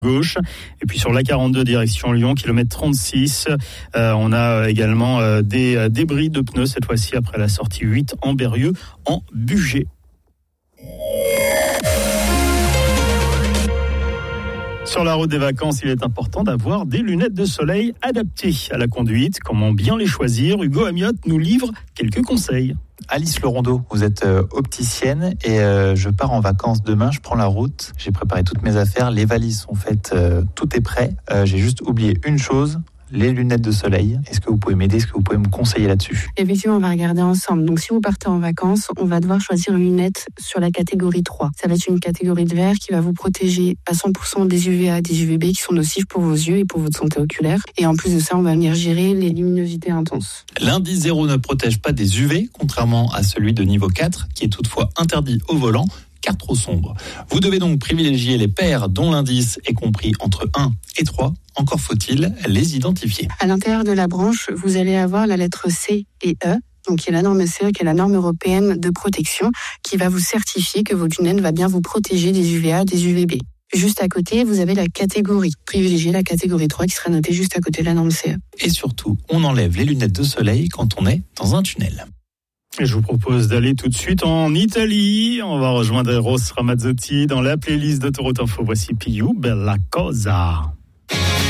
gauche. Et puis sur l'A42 direction Lyon, kilomètre 36, on a également des débris de pneus, cette fois-ci après la sortie 8 en Berrieux, en Bugey. Sur la route des vacances, il est important d'avoir des lunettes de soleil adaptées à la conduite. Comment bien les choisir ? Hugo Amiot nous livre quelques conseils. Alice Lerondeau, vous êtes opticienne et je pars en vacances demain, je prends la route, j'ai préparé toutes mes affaires, les valises sont faites, tout est prêt. J'ai juste oublié une chose, les lunettes de soleil. Est-ce que vous pouvez m'aider ? Est-ce que vous pouvez me conseiller là-dessus ? Effectivement, on va regarder ensemble. Donc si vous partez en vacances, on va devoir choisir une lunette sur la catégorie 3. Ça va être une catégorie de verre qui va vous protéger à 100% des UVA et des UVB qui sont nocifs pour vos yeux et pour votre santé oculaire. Et en plus de ça, on va venir gérer les luminosités intenses. L'indice 0 ne protège pas des UV, contrairement à celui de niveau 4, qui est toutefois interdit au volant, car trop sombre. Vous devez donc privilégier les paires dont l'indice est compris entre 1 et 3. Encore faut-il les identifier. À l'intérieur de la branche, vous allez avoir la lettre C et E, donc qui est la norme CE, qui est la norme européenne de protection, qui va vous certifier que votre lunette va bien vous protéger des UVA, des UVB. Juste à côté, vous avez la catégorie. Privilégiez la catégorie 3 qui sera notée juste à côté de la norme CE. Et surtout, on enlève les lunettes de soleil quand on est dans un tunnel. Et je vous propose d'aller tout de suite en Italie. On va rejoindre Eros Ramazzotti dans la playlist d'Autoroute Info. Voici Più Bella Cosa.